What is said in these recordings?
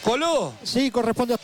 ¿Coló? Sí, corresponde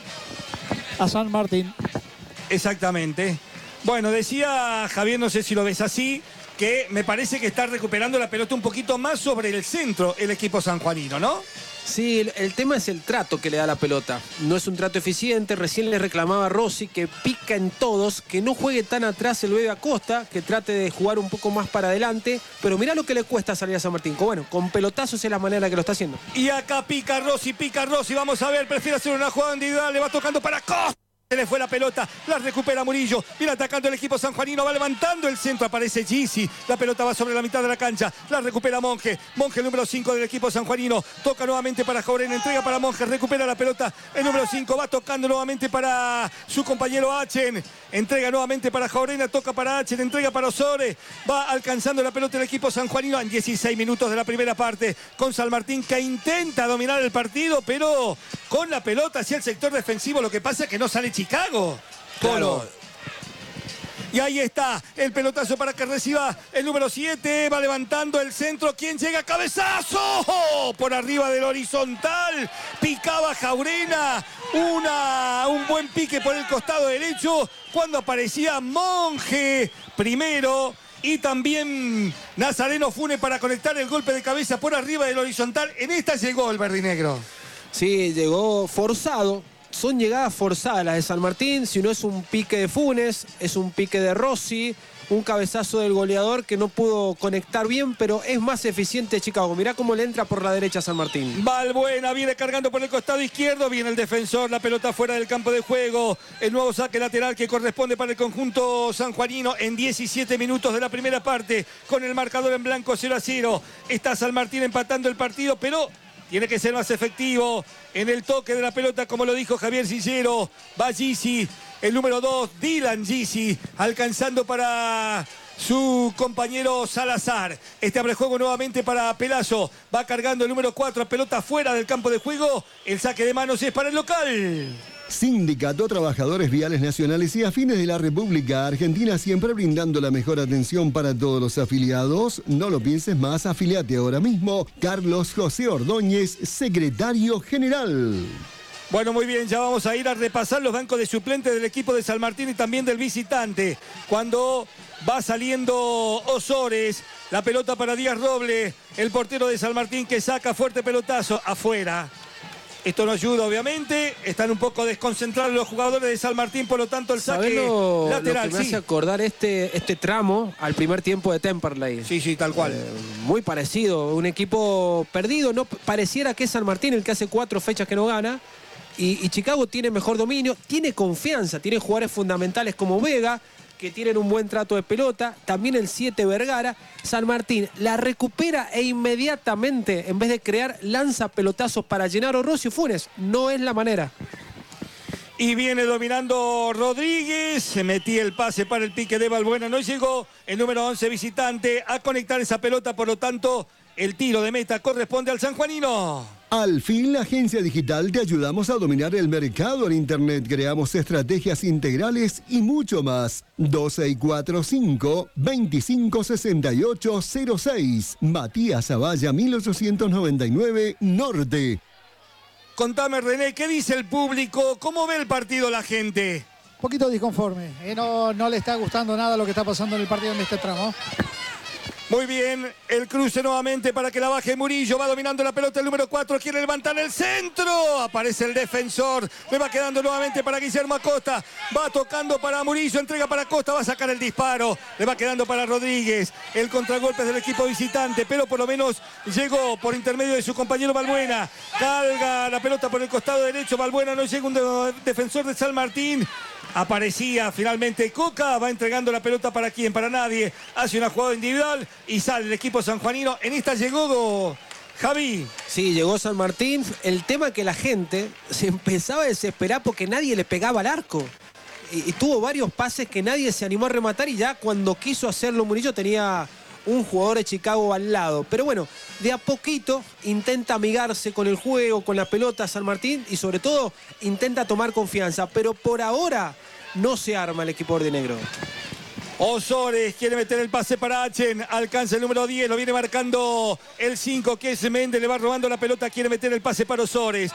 a San Martín. Exactamente. Bueno, decía Javier, no sé si lo ves así, que me parece que está recuperando la pelota un poquito más sobre el centro el equipo sanjuanino, ¿no? Sí, el tema es el trato que le da la pelota. No es un trato eficiente. Recién le reclamaba a Rossi que pica en todos, que no juegue tan atrás el bebé Acosta, que trate de jugar un poco más para adelante. Pero mirá lo que le cuesta salir a San Martín. Bueno, con pelotazos es la manera que lo está haciendo. Y acá pica Rossi. Vamos a ver, prefiere hacer una jugada individual, le va tocando para Acosta. Se le fue la pelota, la recupera Murillo, viene atacando el equipo sanjuanino, va levantando el centro, aparece Gisi, la pelota va sobre la mitad de la cancha, la recupera Monge, el número 5 del equipo sanjuanino, toca nuevamente para Jaurena, entrega para Monge, recupera la pelota, el número 5 va tocando nuevamente para su compañero Achen, entrega nuevamente para Jaurena, toca para Achen, entrega para Osores, va alcanzando la pelota el equipo sanjuanino en 16 minutos de la primera parte, con San Martín que intenta dominar el partido, pero con la pelota hacia el sector defensivo, lo que pasa es que no sale Chicago. Claro. Y ahí está el pelotazo para que reciba el número 7. Va levantando el centro. ¿Quién llega? ¡Cabezazo! Por arriba del horizontal. Picaba Jaurena. Un buen pique por el costado derecho. Cuando aparecía Monge primero. Y también Nazareno Funes para conectar el golpe de cabeza por arriba del horizontal. En esta llegó el verdinegro. Sí, llegó forzado. Son llegadas forzadas las de San Martín. Si no es un pique de Funes, es un pique de Rossi, un cabezazo del goleador que no pudo conectar bien, pero es más eficiente Chicago. Mirá cómo le entra por la derecha a San Martín. Balbuena viene cargando por el costado izquierdo, viene el defensor, la pelota fuera del campo de juego. El nuevo saque lateral que corresponde para el conjunto sanjuanino en 17 minutos de la primera parte, con el marcador en blanco 0-0. Está San Martín empatando el partido, pero tiene que ser más efectivo en el toque de la pelota, como lo dijo Javier Cillero. Va Gisi, el número 2, Dylan Gisi, alcanzando para su compañero Salazar. Este abre juego nuevamente para Pelazo. Va cargando el número 4, pelota fuera del campo de juego. El saque de manos es para el local. Sindicato Trabajadores Viales Nacionales y Afines de la República Argentina, siempre brindando la mejor atención para todos los afiliados. No lo pienses más, afiliate ahora mismo. Carlos José Ordóñez, secretario general. Bueno, muy bien, ya vamos a ir a repasar los bancos de suplentes del equipo de San Martín y también del visitante. Cuando va saliendo Osores, la pelota para Díaz Roble, el portero de San Martín que saca fuerte pelotazo afuera. Esto no ayuda, obviamente. Están un poco desconcentrados los jugadores de San Martín, por lo tanto el saque lateral. Lo que me hace acordar este tramo al primer tiempo de Temperley. Sí, tal cual. Muy parecido. Un equipo perdido. No pareciera que es San Martín el que hace 4 fechas que no gana. Y Chicago tiene mejor dominio, tiene confianza, tiene jugadores fundamentales como Vega, que tienen un buen trato de pelota, también el 7 Vergara. San Martín la recupera e inmediatamente, en vez de crear, lanza pelotazos para Gennaro Rossi o Funes. No es la manera. Y viene dominando Rodríguez, se metía el pase para el pique de Balbuena, no llegó el número 11 visitante a conectar esa pelota, por lo tanto el tiro de meta corresponde al sanjuanino. Al fin, la agencia digital te ayudamos a dominar el mercado en Internet. Creamos estrategias integrales y mucho más. 2645-256806. Matías Zavalla, 1899 Norte. Contame, René, ¿qué dice el público? ¿Cómo ve el partido la gente? Un poquito disconforme. No le está gustando nada lo que está pasando en el partido en este tramo. Muy bien, el cruce nuevamente para que la baje Murillo, va dominando la pelota el número 4, quiere levantar el centro, aparece el defensor, le va quedando nuevamente para Guillermo Acosta, va tocando para Murillo, entrega para Acosta, va a sacar el disparo, le va quedando para Rodríguez, el contragolpe es del equipo visitante, pero por lo menos llegó por intermedio de su compañero Balbuena, carga la pelota por el costado derecho, Balbuena, no llega un defensor de San Martín. Aparecía finalmente Coca, va entregando la pelota para quién, para nadie, hace una jugada individual y sale el equipo sanjuanino. En esta llegó Javi. Sí, llegó San Martín. El tema es que la gente se empezaba a desesperar porque nadie le pegaba al arco. Y tuvo varios pases que nadie se animó a rematar y ya cuando quiso hacerlo Murillo tenía un jugador de Chicago al lado. Pero bueno, de a poquito intenta amigarse con el juego, con la pelota San Martín y sobre todo intenta tomar confianza. Pero por ahora no se arma el equipo verdinegro. Osores quiere meter el pase para Achen, alcanza el número 10, lo viene marcando el 5 que es Méndez, le va robando la pelota, quiere meter el pase para Osores.